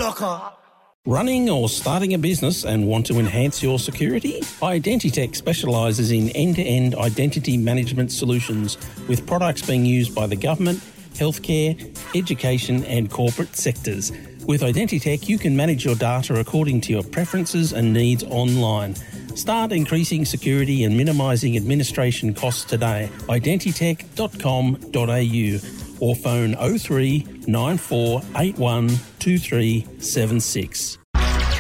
locker. Running or starting a business and want to enhance your security? Identitech specialises in end-to-end identity management solutions with products being used by the government, healthcare, education and corporate sectors. With Identitech, you can manage your data according to your preferences and needs online. Start increasing security and minimising administration costs today. Identitech.com.au or phone 03 9481 2376.